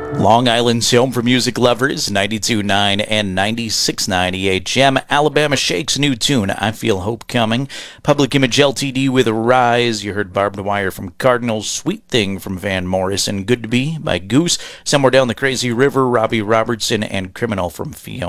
Long Island's home for music lovers, 92.9 and 96.9 EHM. Alabama Shake's new tune, I Feel Hope Coming. Public Image Ltd. with Rise. You heard Barbed Wire from Cardinals, Sweet Thing from Van Morrison, Good to Be by Goose. Somewhere Down the Crazy River, Robbie Robertson, and Criminal from Fiona.